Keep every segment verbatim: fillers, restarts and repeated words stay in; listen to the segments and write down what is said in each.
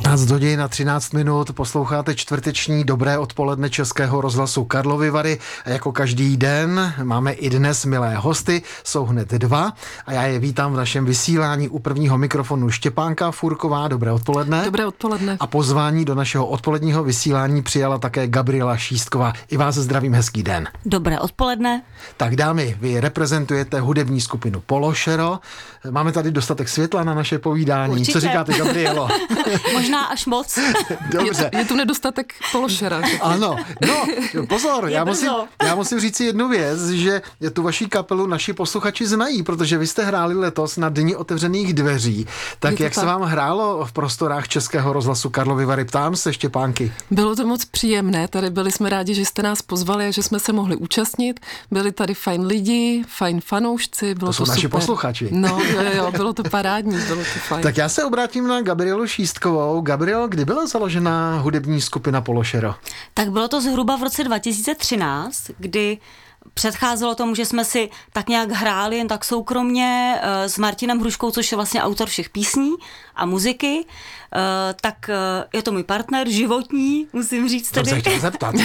patnáct hodin a třináct minut, posloucháte čtvrteční Dobré odpoledne Českého rozhlasu Karlovy Vary a jako každý den máme i dnes milé hosty, jsou hned dva a já je vítám v našem vysílání. U prvního mikrofonu Štěpánka Furková, dobré odpoledne. Dobré odpoledne. A pozvání do našeho odpoledního vysílání přijala také Gabriela Šístková. I vás zdravím, hezký den. Dobré odpoledne. Tak dámy, vy reprezentujete hudební skupinu Pološero. Máme tady dostatek světla na naše povídání. Určitě. Co říkáte, Gabrielo? Možná až moc. Dobře. Je, je tu nedostatek pološera. Ano, no, pozor, já musím, brzo. já musím říct si jednu věc, že tu vaši kapelu naši posluchači znají, protože vy jste hráli letos na Dni otevřených dveří. Tak jak tak. se vám hrálo v prostorách Českého rozhlasu Karlovy Vary? Ptám se, Štěpánky. Bylo to moc příjemné, tady byli jsme rádi, že jste nás pozvali a že jsme se mohli účastnit. Byli tady fajn lidi, fajn fanoušci, bylo To to, jsou naši super. posluchači. No, jo, jo, bylo to parádní, bylo to fajn. Tak já se obrátím na Gabrielu Šístkovou. Gabriel, kdy byla založena hudební skupina Pološero? Tak bylo to zhruba v roce dva tisíce třináct, kdy předcházelo tomu, že jsme si tak nějak hráli jen tak soukromně uh, s Martinem Hruškou, což je vlastně autor všech písní a muziky. Uh, tak uh, je to můj partner životní, musím říct Jsem tedy. se chtěl zeptat.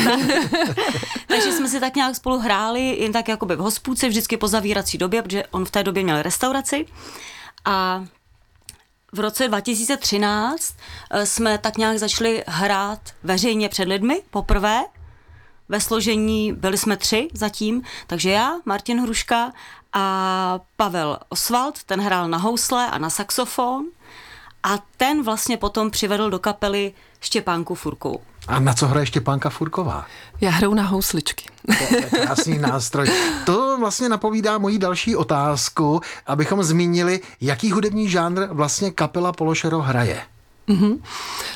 Takže jsme si tak nějak spolu hráli jen tak jakoby v hospůdce, vždycky po zavírací době, protože on v té době měl restauraci. A v roce dva tisíce třináct jsme tak nějak začali hrát veřejně před lidmi poprvé. Ve složení byli jsme tři zatím, takže já, Martin Hruška a Pavel Oswald, ten hrál na housle a na saxofon a ten vlastně potom přivedl do kapely Štěpánku Furkovou. A na co hraje Štěpánka Furková? Já hraju na housličky. To je krásný nástroj. To vlastně napovídá moji další otázku, abychom zmínili, jaký hudební žánr vlastně kapela Pološero hraje. Uh-huh. Uh,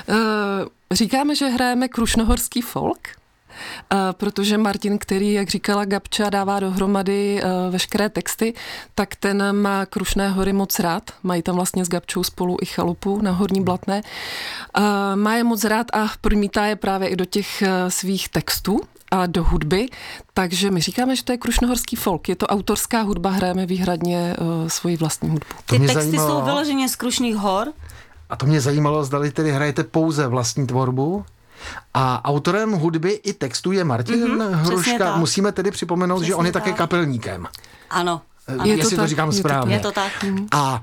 říkáme, že hrajeme krušnohorský folk, Uh, protože Martin, který, jak říkala Gabča, dává dohromady uh, veškeré texty, tak ten má Krušné hory moc rád. Mají tam vlastně s Gabčou spolu i chalupu na Horní Blatné. Uh, má je moc rád a promítá je právě i do těch uh, svých textů a do hudby, takže my říkáme, že to je krušnohorský folk. Je to autorská hudba, hrajeme výhradně uh, svoji vlastní hudbu. To Ty mě texty zajímalo. jsou vyloženě z Krušných hor. A to mě zajímalo, zdali tedy hrajete pouze vlastní tvorbu. A autorem hudby i textu je Martin Mhm, přesně Hruška. tak. Musíme tedy připomenout, Přesně že on je tak. také kapelníkem. Ano. Je ano. Jestli to, tak, říkám je to správně. Je to tak. A